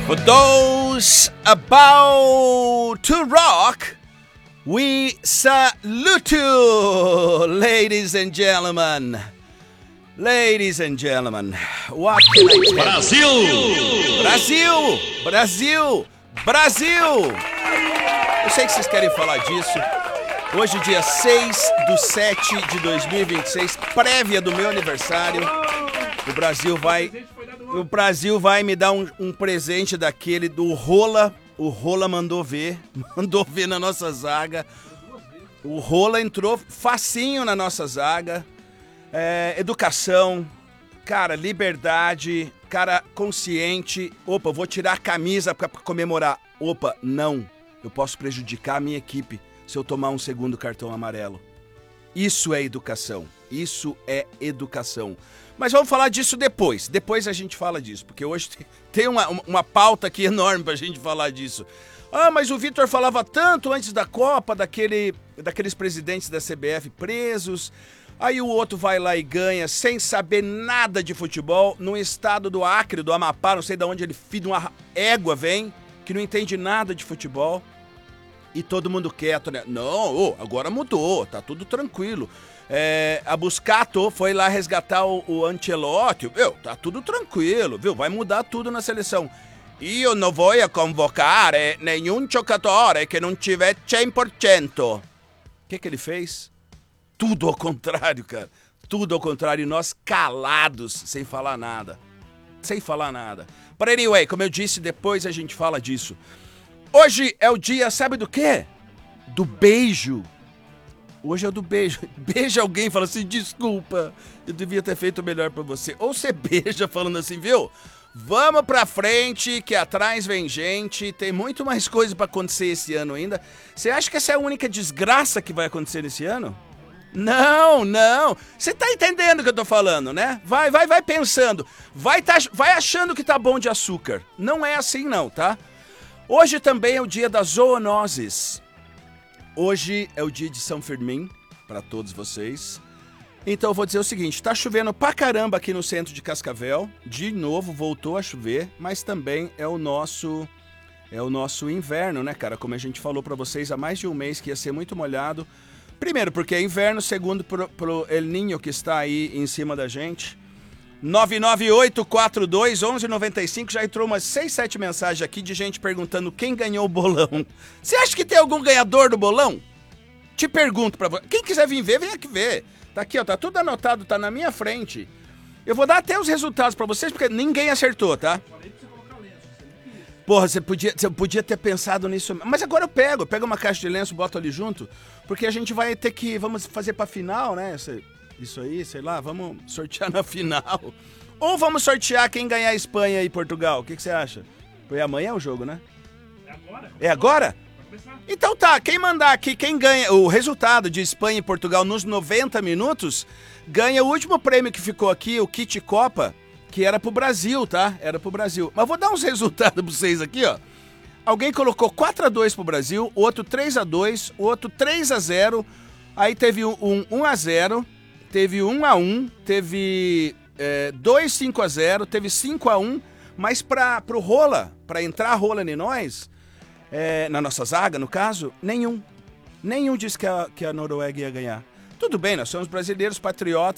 For those about to rock, we salute you, ladies and gentlemen. Ladies and gentlemen, what can I tell Brasil! Brasil! Brasil! Brasil! Eu sei que vocês querem falar disso. Hoje, dia 6/7/2026, prévia do meu aniversário, o Brasil vai me dar um presente daquele do Rola. O Rola mandou ver na nossa zaga. O Rola entrou facinho na nossa zaga. Educação, cara, liberdade, cara consciente. Opa, vou tirar a camisa pra comemorar. Opa, não, eu posso prejudicar a minha equipe se eu tomar um segundo cartão amarelo. Isso é educação, isso é educação. Mas vamos falar disso depois a gente fala disso, porque hoje tem uma pauta aqui enorme pra gente falar disso. Ah, mas o Vitor falava tanto antes da Copa, daqueles presidentes da CBF presos. Aí o outro vai lá e ganha sem saber nada de futebol, no estado do Acre, do Amapá, não sei de onde ele filho de uma égua vem, que não entende nada de futebol. E todo mundo quieto, né? Não, agora mudou, tá tudo tranquilo. A Buscato foi lá resgatar o Ancelotti, viu? Tá tudo tranquilo, viu? Vai mudar tudo na seleção. Eu não vou convocar nenhum jogador que não tiver 100%. O que ele fez? Tudo ao contrário, cara. Tudo ao contrário. E nós calados, sem falar nada. Sem falar nada. But anyway, como eu disse, depois a gente fala disso. Hoje é o dia, sabe do quê? Do beijo. Hoje é o do beijo. Beija alguém e fala assim, desculpa, eu devia ter feito melhor pra você. Ou você beija falando assim, viu? Vamos pra frente, que atrás vem gente. Tem muito mais coisa pra acontecer esse ano ainda. Você acha que essa é a única desgraça que vai acontecer nesse ano? Não. Você tá entendendo o que eu tô falando, né? Vai pensando. Vai achando que tá bom de açúcar. Não é assim não, tá? Hoje também é o dia das zoonoses. Hoje é o dia de São Firmim, para todos vocês. Então eu vou dizer o seguinte, tá chovendo pra caramba aqui no centro de Cascavel. De novo, voltou a chover, mas também é o nosso inverno, né, cara? Como a gente falou pra vocês há mais de um mês que ia ser muito molhado. Primeiro, porque é inverno. Segundo, pro El Niño que está aí em cima da gente. 998421195. Já entrou umas 6, 7 mensagens aqui de gente perguntando quem ganhou o bolão. Você acha que tem algum ganhador do bolão? Te pergunto pra você. Quem quiser vir ver, vem aqui ver. Tá aqui, ó, tá tudo anotado, tá na minha frente. Eu vou dar até os resultados pra vocês, porque ninguém acertou, tá? Porra, você podia ter pensado nisso. Mas agora eu pego uma caixa de lenço, boto ali junto, porque a gente vai ter que, vamos fazer pra final, né? Isso aí, sei lá, vamos sortear na final. Ou vamos sortear quem ganhar Espanha e Portugal. O que você acha? Porque amanhã é o jogo, né? É agora. É agora? Então tá, quem mandar aqui, quem ganha o resultado de Espanha e Portugal nos 90 minutos, ganha o último prêmio que ficou aqui, o Kit Copa, que era pro Brasil, tá? Era pro Brasil. Mas vou dar uns resultados pra vocês aqui, ó. Alguém colocou 4-2 pro Brasil, outro 3-2, outro 3-0, aí teve um 1-0, teve 1-1, teve 2-5-0, teve 5-1, mas pro Rola, pra entrar Rola em nós, na nossa zaga, no caso, nenhum disse que a Noruega ia ganhar. Tudo bem, nós somos brasileiros patriotas,